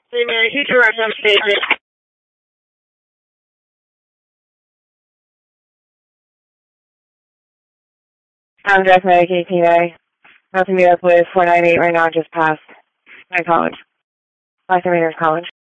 Hey, Mary, who directs on station? I'm Jeff Medic, APA. About to meet up with 498 right now, just past my college. Dr. Maynard's College.